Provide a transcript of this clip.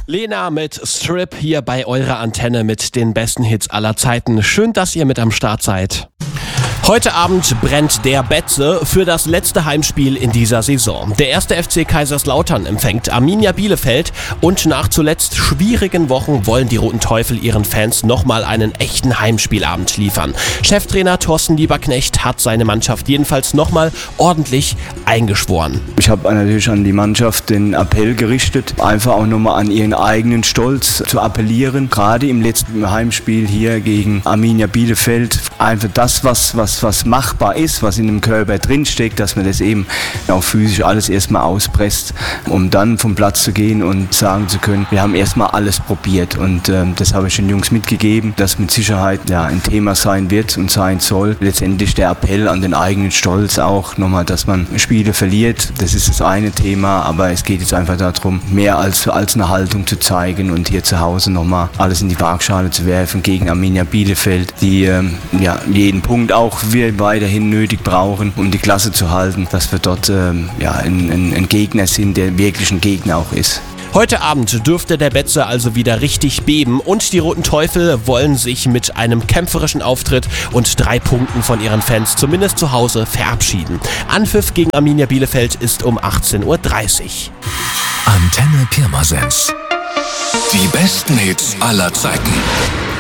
Lena mit Strip hier bei eurer Antenne mit den besten Hits aller Zeiten. Schön, dass ihr mit am Start seid. Heute Abend brennt der Betze für das letzte Heimspiel in dieser Saison. Der erste FC Kaiserslautern empfängt Arminia Bielefeld und nach zuletzt schwierigen Wochen wollen die Roten Teufel ihren Fans nochmal einen echten Heimspielabend liefern. Cheftrainer Thorsten Lieberknecht hat seine Mannschaft jedenfalls nochmal ordentlich eingeschworen. Ich habe natürlich an die Mannschaft den Appell gerichtet, einfach auch nochmal an ihren eigenen Stolz zu appellieren. Gerade im letzten Heimspiel hier gegen Arminia Bielefeld, einfach das, was machbar ist, was in dem Körper drinsteckt, dass man das eben auch physisch alles erstmal auspresst, um dann vom Platz zu gehen und sagen zu können, wir haben erstmal alles probiert. Und das habe ich den Jungs mitgegeben, dass mit Sicherheit ein Thema sein wird und sein soll. Letztendlich der Appell an den eigenen Stolz auch nochmal, dass man Spiele verliert. Das ist das eine Thema, aber es geht jetzt einfach darum, mehr als eine Haltung zu zeigen und hier zu Hause nochmal alles in die Waagschale zu werfen gegen Arminia Bielefeld, die jeden Punkt auch wir weiterhin nötig brauchen, um die Klasse zu halten, dass wir dort ein Gegner sind, der wirklich ein Gegner auch ist. Heute Abend dürfte der Betze also wieder richtig beben und die Roten Teufel wollen sich mit einem kämpferischen Auftritt und 3 Punkten von ihren Fans zumindest zu Hause verabschieden. Anpfiff gegen Arminia Bielefeld ist um 18:30 Uhr. Antenne Pirmasens. Die besten Hits aller Zeiten.